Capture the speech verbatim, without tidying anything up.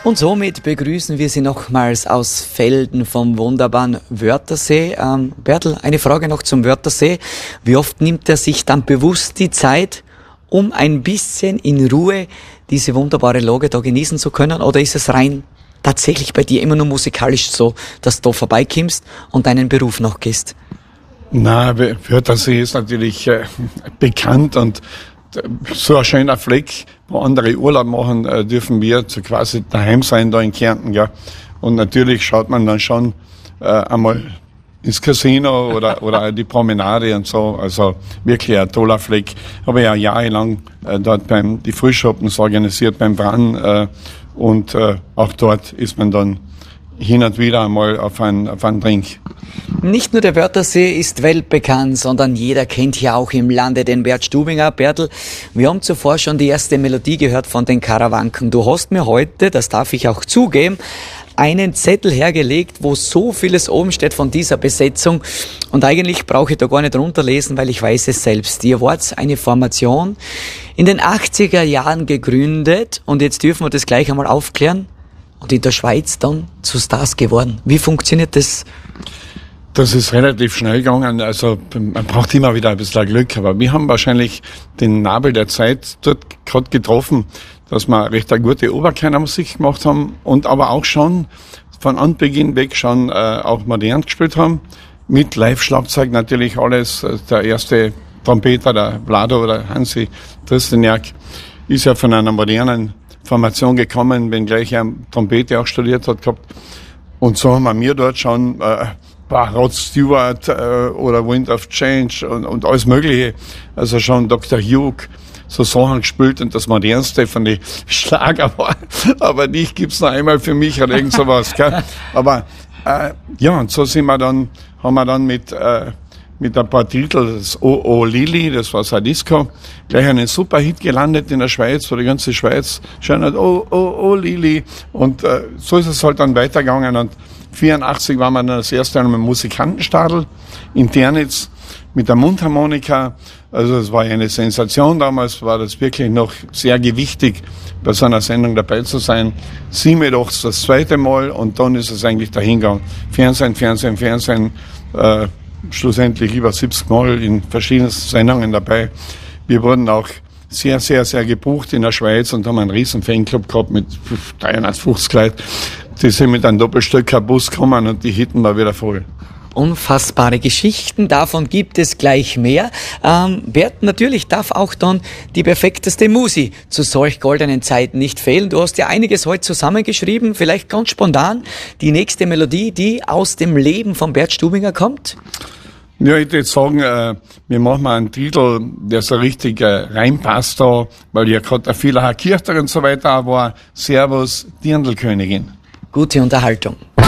Und somit begrüßen wir Sie nochmals aus Velden vom wunderbaren Wörthersee. Ähm, Bertel, eine Frage noch zum Wörthersee. Wie oft nimmt er sich dann bewusst die Zeit, um ein bisschen in Ruhe diese wunderbare Lage da genießen zu können? Oder ist es rein tatsächlich bei dir immer nur musikalisch so, dass du da vorbeikommst und deinen Beruf noch gehst? Na, Wörthersee ist natürlich äh, bekannt und so ein schöner Fleck, wo andere Urlaub machen, äh, dürfen wir so quasi daheim sein da in Kärnten, ja. Und natürlich schaut man dann schon äh, einmal ins Casino oder oder die Promenade und so. Also wirklich ein toller Fleck. Habe ja jahrelang äh, dort beim die Frühschoppens organisiert beim Bran äh, und äh, auch dort ist man dann hin und wieder einmal auf einen, auf einen Drink. Nicht nur der Wörthersee ist weltbekannt, sondern jeder kennt hier auch im Lande den Bert Stubinger. Bertel, wir haben zuvor schon die erste Melodie gehört von den Karawanken. Du hast mir heute, das darf ich auch zugeben, einen Zettel hergelegt, wo so vieles oben steht von dieser Besetzung. Und eigentlich brauche ich da gar nicht runterlesen, weil ich weiß es selbst. Ihr wart eine Formation in den achtziger Jahren gegründet und jetzt dürfen wir das gleich einmal aufklären. Und in der Schweiz dann zu Stars geworden. Wie funktioniert das? Das ist relativ schnell gegangen. Also man braucht immer wieder ein bisschen Glück. Aber wir haben wahrscheinlich den Nabel der Zeit dort gerade getroffen, dass wir recht eine gute Oberkörnermusik gemacht haben und aber auch schon von Anbeginn weg schon äh, auch modern gespielt haben. Mit Live-Schlagzeug natürlich alles. Der erste Trompeter, der Vlado oder Hansi Tristeniak, ist ja von einer modernen Formation gekommen, wenngleich er Trompete auch studiert hat gehabt. Und so haben wir dort schon äh, Rod Stewart äh, oder Wind of Change und, und alles Mögliche. Also schon Doktor Hugh, so Sachen gespielt und das modernste von den Schlager war. Aber dich gibt's noch einmal für mich oder irgend sowas. Gell? Aber äh, ja, und so sind wir dann, haben wir dann mit äh, mit ein paar Titel, das O O Lili, das war sein Disco, gleich einen Superhit gelandet in der Schweiz, wo die ganze Schweiz schon hat, oh, oh, oh, Lili. Und äh, so ist es halt dann weitergegangen. Und vierundachtzig waren wir dann das erste Mal im Musikantenstadel in Ternitz mit der Mundharmonika. Also es war eine Sensation damals, war das wirklich noch sehr gewichtig, bei so einer Sendung dabei zu sein. Sieben doch das zweite Mal und dann ist es eigentlich dahingegangen. Fernsehen, Fernsehen, Fernsehen, äh, schlussendlich über siebzig Mal in verschiedenen Sendungen dabei. Wir wurden auch sehr, sehr, sehr gebucht in der Schweiz und haben einen riesen Fanclub gehabt mit dreihundertfünfzig Leuten. Die sind mit einem Doppelstöcker Bus gekommen und die Hitten war wieder voll. Unfassbare Geschichten, davon gibt es gleich mehr. Ähm, Bert, natürlich darf auch dann die perfekteste Musi zu solch goldenen Zeiten nicht fehlen. Du hast ja einiges heute zusammengeschrieben, vielleicht ganz spontan die nächste Melodie, die aus dem Leben von Bert Stubinger kommt. Ja, ich würde jetzt sagen, äh, wir machen mal einen Titel, der so richtig äh, reinpasst da, weil ja gerade der Villacher Kirchter und so weiter war. Servus, Dirndlkönigin. Gute Unterhaltung.